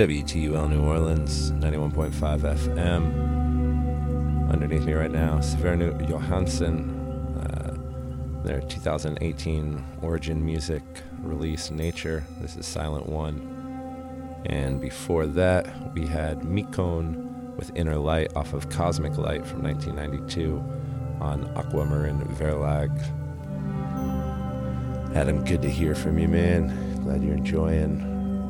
WTUL New Orleans, 91.5 FM. Underneath me right now, Svernu Johansson, their 2018 Origin Music release, Nature. This is Silent One. And before that, we had Mikon with Inner Light off of Cosmic Light from 1992 on Aquamarine Verlag. Adam, good to hear from you, man. Glad you're enjoying.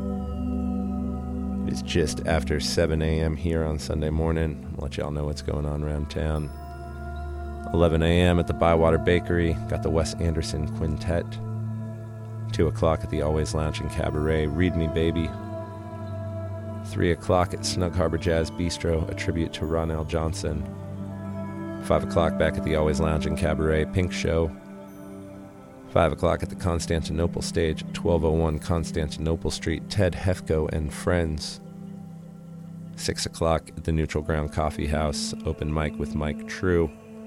It's just after 7 a.m. here on Sunday morning. I'll let y'all know what's going on around town. 11 a.m. at the Bywater Bakery. Got the Wes Anderson Quintet. 2 o'clock at the Always Lounge and Cabaret. Read Me Baby. 3 o'clock at Snug Harbor Jazz Bistro, a tribute to Ronell Johnson. 5 o'clock back at the Always Lounge and Cabaret, Pink Show. 5 o'clock at the Constantinople stage, 1201 Constantinople Street, Ted Hefko and Friends. 6 o'clock at the Neutral Ground Coffee House, open mic with Mike True.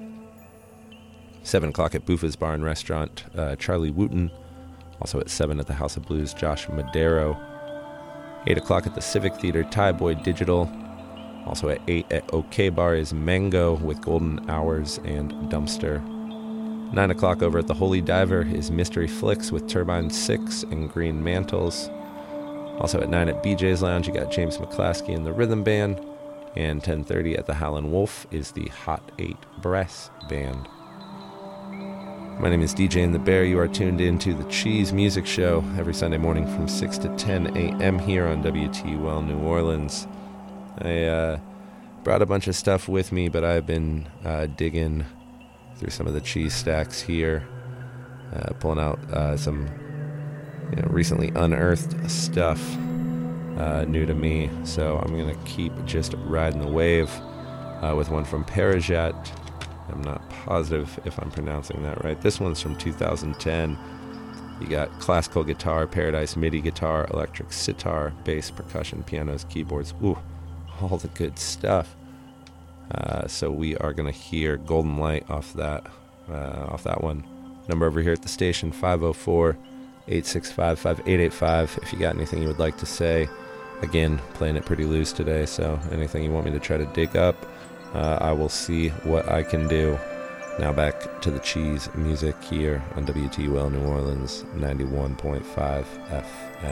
7 o'clock at Buffa's Bar and Restaurant, Charlie Wooten. Also at 7 at the House of Blues, Josh Madero. 8 o'clock at the Civic Theater, Thai Boy Digital. Also at 8 at OK Bar is Mango with Golden Hours and Dumpster. 9 o'clock over at the Holy Diver is Mystery Flicks with Turbine 6 and Green Mantles. Also at 9 at BJ's Lounge, you got James McClaskey and the Rhythm Band. And 10:30 at the Howlin' Wolf is the Hot 8 Brass Band. My name is DJ and the Bear. You are tuned in to the Cheese Music Show every Sunday morning from 6 to 10 a.m. here on WTUL New Orleans. I brought a bunch of stuff with me, but I've been digging through some of the cheese stacks here, pulling out some recently unearthed stuff new to me. So I'm going to keep just riding the wave with one from Parajet. I'm not positive if I'm pronouncing that right. This one's from 2010. You got classical guitar, Paradise MIDI guitar, electric sitar, bass, percussion, pianos, keyboards. Ooh, all the good stuff. So we are going to hear Golden Light off that one. Number over here at the station, 504-865-5885. If you got anything you would like to say. Again, playing it pretty loose today, so anything you want me to try to dig up, I will see what I can do. Now back to the cheese music here on WTUL New Orleans, 91.5 FM.